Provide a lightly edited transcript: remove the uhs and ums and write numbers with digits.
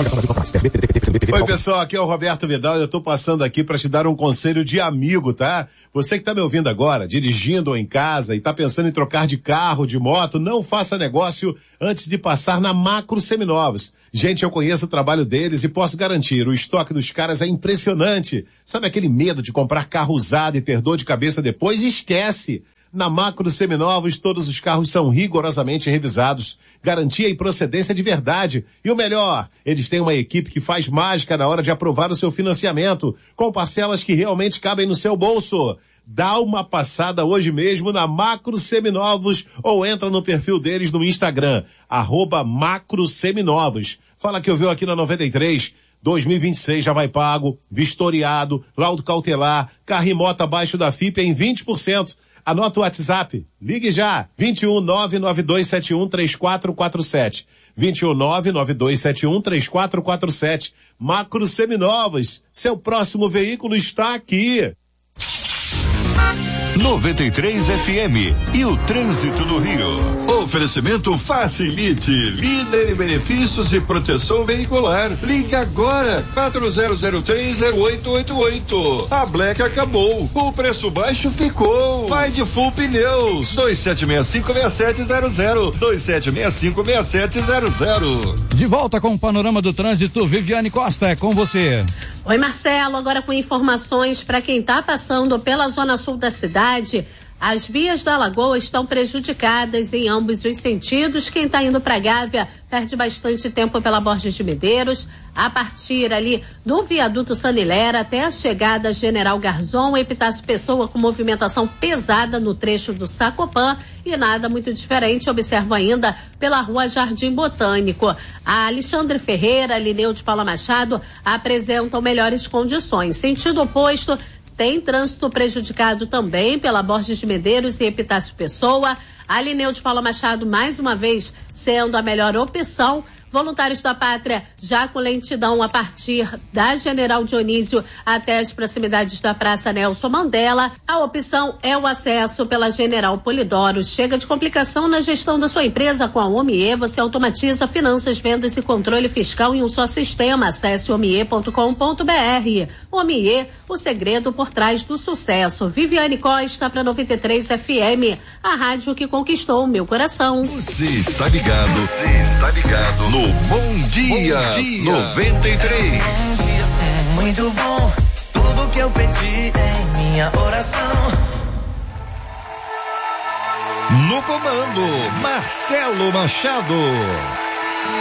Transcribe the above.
Oi, pessoal, aqui é o Roberto Vidal e eu tô passando aqui para te dar um conselho de amigo, tá? Você que tá me ouvindo agora, dirigindo ou em casa e tá pensando em trocar de carro, de moto, não faça negócio antes de passar na Macro Seminovos. Gente, eu conheço o trabalho deles e posso garantir, o estoque dos caras é impressionante. Sabe aquele medo de comprar carro usado e ter dor de cabeça depois? Esquece! Na Macro Seminovos, todos os carros são rigorosamente revisados, garantia e procedência de verdade. E o melhor, eles têm uma equipe que faz mágica na hora de aprovar o seu financiamento, com parcelas que realmente cabem no seu bolso. Dá uma passada hoje mesmo na Macro Seminovos ou entra no perfil deles no Instagram, @Macro Seminovos. Fala que eu vi aqui na 93. 2026 já vai pago, vistoriado, laudo cautelar, carro e moto abaixo da FIP em 20%. Anota o WhatsApp, ligue já, 21992713447, 21992713447, Macro Seminovos, seu próximo veículo está aqui. 93 FM e o trânsito no Rio. Oferecimento Facilite, líder em benefícios e proteção veicular. Ligue agora, 40030888. A Black acabou, o preço baixo ficou. Vai de Full Pneus, 2765-6700, 2765-6700. De volta com o panorama do trânsito, Viviane Costa, é com você. Oi, Marcelo, agora com informações para quem está passando pela zona sul da cidade. As vias da Lagoa estão prejudicadas em ambos os sentidos. Quem está indo para Gávea perde bastante tempo pela Borges de Medeiros, a partir ali do viaduto Sanilera até a chegada General Garzon, Epitácio Pessoa com movimentação pesada no trecho do Sacopã e nada muito diferente, observo ainda pela rua Jardim Botânico. A Alexandre Ferreira, Lineu de Paula Machado apresentam melhores condições. Sentido oposto, tem trânsito prejudicado também pela Borges de Medeiros e Epitácio Pessoa. A Lineu de Paula Machado, mais uma vez, sendo a melhor opção. Voluntários da Pátria já com lentidão a partir da General Dionísio até as proximidades da Praça Nelson Mandela. A opção é o acesso pela General Polidoro. Chega de complicação na gestão da sua empresa com a OMIE. Você automatiza finanças, vendas e controle fiscal em um só sistema. Acesse omie.com.br. OMIE, o segredo por trás do sucesso. Viviane Costa para 93 FM, a rádio que conquistou o meu coração. Você está ligado no Bom Dia 93. Muito bom, tudo que eu pedi em minha oração. No comando, Marcelo Machado.